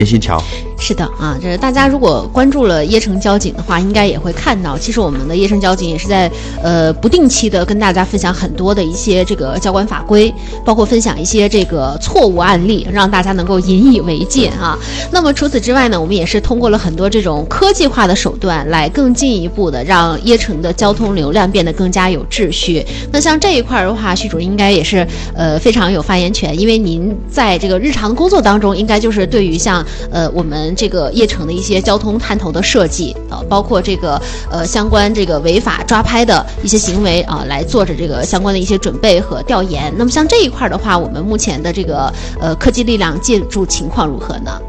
联系桥。 是的啊，这大家如果关注了椰城交警的话，应该也会看到，其实我们的椰城交警也是在不定期的跟大家分享很多的一些这个交管法规，包括分享一些这个错误案例，让大家能够引以为戒啊。那么除此之外呢，我们也是通过了很多这种科技化的手段，来更进一步的让椰城的交通流量变得更加有秩序。那像这一块的话，徐主任应该也是非常有发言权，因为您在这个日常的工作当中，应该就是对于像我们这个椰城的一些交通探头的设计包括这个相关这个违法抓拍的一些行为来做着这个相关的一些准备和调研。那么像这一块的话，我们目前的这个科技力量借助情况如何呢？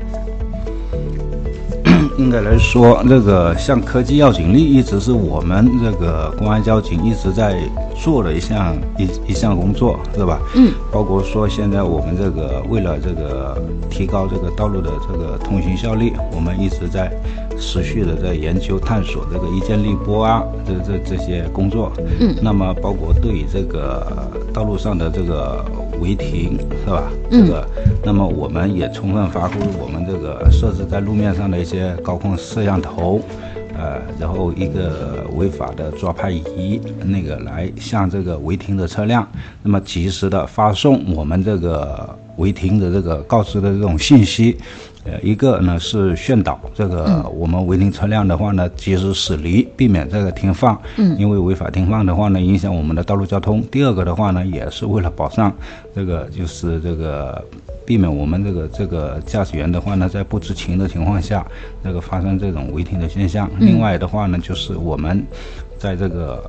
应该来说，这个像科技要警力一直是我们这个公安交警一直在做的一项工作，是吧？包括说现在我们这个为了这个提高这个道路的这个通行效率，我们一直在持续的在研究探索这个一键立波啊，这些工作。那么包括对于这个道路上的这个违停，是吧？这个，那么我们也充分发挥我们这个设置在路面上的一些高空摄像头，然后一个违法的抓拍仪，那个来向这个违停的车辆，那么及时的发送我们这个违停的这个告知的这种信息。一个呢是宣导这个我们违停车辆的话呢，及时驶离，避免这个停放。因为违法停放的话呢，影响我们的道路交通。第二个的话呢，也是为了保障这个就是这个避免我们这个驾驶员的话呢，在不知情的情况下，这个发生这种违停的现象。另外的话呢，就是我们在这个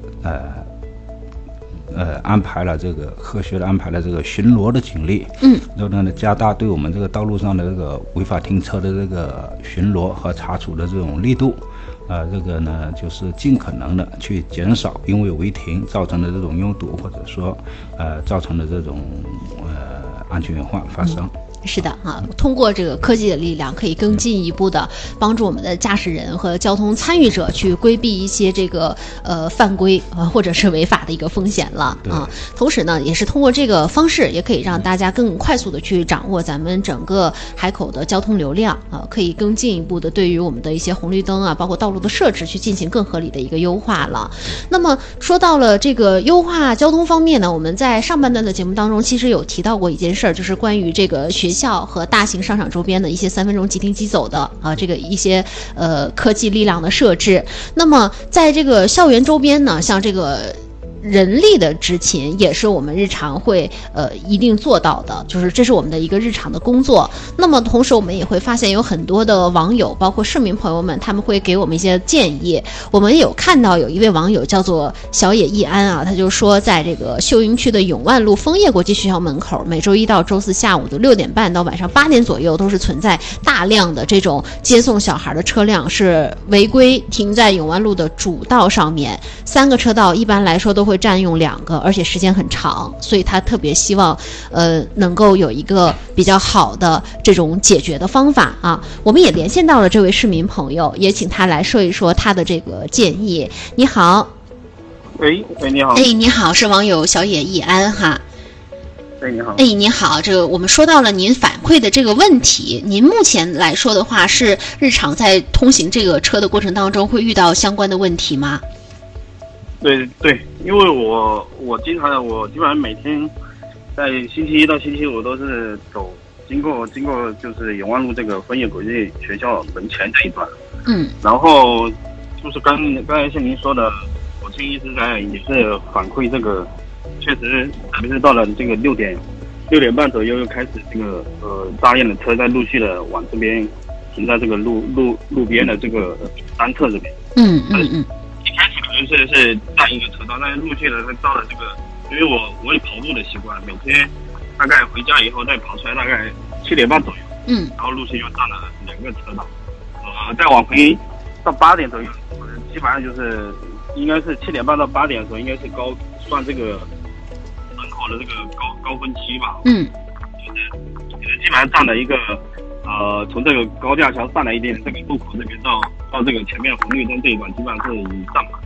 安排了这个科学的安排了这个巡逻的警力，然后呢加大对我们这个道路上的这个违法停车的这个巡逻和查处的这种力度，这个呢就是尽可能的去减少因为违停造成的这种拥堵，或者说造成的这种安全隐患发生。 是的啊，通过这个科技的力量，可以更进一步的帮助我们的驾驶人和交通参与者去规避一些这个犯规或者是违法的一个风险了啊。同时呢，也是通过这个方式，也可以让大家更快速的去掌握咱们整个海口的交通流量啊，可以更进一步的对于我们的一些红绿灯啊，包括道路的设置去进行更合理的一个优化了。那么说到了这个优化交通方面呢，我们在上半段的节目当中其实有提到过一件事儿，就是关于这个学校和大型商场周边的一些3分钟即停即走的这个一些科技力量的设置。那么在这个校园周边呢，像这个人力的执勤也是我们日常会一定做到的，就是这是我们的一个日常的工作。那么同时我们也会发现有很多的网友包括市民朋友们，他们会给我们一些建议。我们有看到有一位网友叫做小野义安啊，他就说在这个秀英区的永万路枫叶国际学校门口，每周一到周四下午的6点半到晚上8点左右，都是存在大量的这种接送小孩的车辆是违规停在永万路的主道上面，3个车道一般来说都会占用2个，而且时间很长，所以他特别希望能够有一个比较好的这种解决的方法啊。我们也连线到了这位市民朋友，也请他来说一说他的这个建议。你好。 喂，你好。 你好，是网友小野义安哈。 你好。 你好，这个我们说到了您反馈的这个问题，您目前来说的话，是日常在通行这个车的过程当中会遇到相关的问题吗？ 对，因为我基本上每天在星期一到星期五都是经过就是永万路这个枫叶国际学校门前这一段。然后就是刚才像您说的，我一直在也是反馈这个，确实特别是到了这个6点半左右又开始这个大量的车在陆续的往这边停在这个路边的这个单侧这边。一开始可能是占一个车道，但是陆续的到了这个，因为我有跑步的习惯，每天大概回家以后再跑出来大概7点半左右，然后陆续就占了2个车道，再往回到8点左右，基本上就是应该是7点半到8点的时候，应该是算这个门口的这个高峰期吧，就是基本上占了一个从这个高架桥上来一点，这个路口这边到这个前面红绿灯这一段基本上是已占满。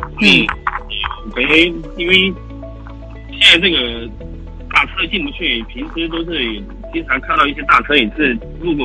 因为现在这个大车进不去，平时都是经常看到一些大车也是路过